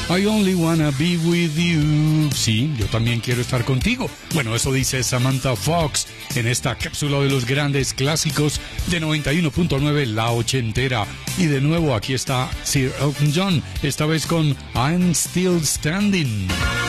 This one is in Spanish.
I only wanna be with you. Sí, yo también quiero estar contigo. Bueno, eso dice Samantha Fox en esta cápsula de los grandes clásicos de 91.9, La Ochentera. Y de nuevo aquí está Sir Elton John, esta vez con I'm Still Standing.